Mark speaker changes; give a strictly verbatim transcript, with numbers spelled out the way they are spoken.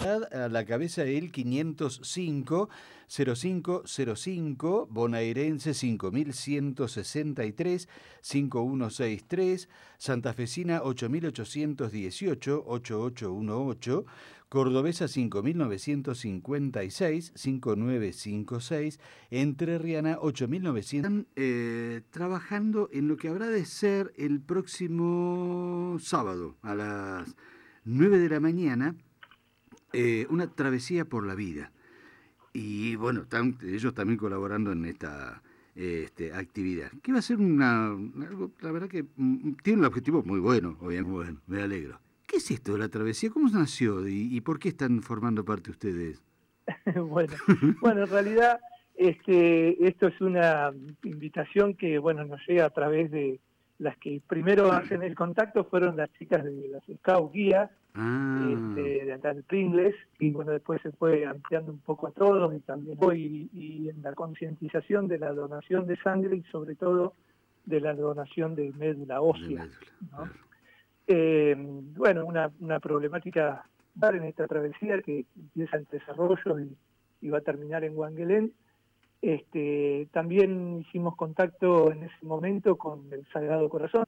Speaker 1: A la cabeza el quinientos cinco, cero cinco cero cinco, bonaerense cinco mil ciento sesenta y tres, cinco uno seis tres, santafesina ocho mil ochocientos dieciocho, ocho ocho uno ocho, cordobesa cinco mil novecientos cincuenta y seis, cinco nueve cinco seis, entrerriana ocho mil novecientos. Están eh, trabajando en lo que habrá de ser el próximo sábado a las nueve de la mañana, eh, una travesía por la vida. Y bueno, están ellos también colaborando en esta eh, este, actividad. Que va a ser una, algo, la verdad que mm, tiene un objetivo muy bueno, obviamente. Bueno, me alegro. ¿Qué es esto de la travesía? ¿Cómo nació y, y por qué están formando parte ustedes?
Speaker 2: Bueno, bueno, en realidad este, esto es una invitación que bueno nos llega a través de las que primero hacen el contacto fueron las chicas de las Scout Guías,
Speaker 1: Ah,
Speaker 2: este, de acá de Pringles, y bueno, después se fue ampliando un poco a todos y también hoy y, y en la concientización de la donación de sangre y sobre todo de la donación de médula
Speaker 1: de
Speaker 2: ósea,
Speaker 1: médula,
Speaker 2: ¿no?
Speaker 1: claro.
Speaker 2: Eh, bueno, una, una problemática dar en esta travesía que empieza en desarrollo y, y va a terminar en Wangelén. Este, también hicimos contacto en ese momento con el Sagrado Corazón,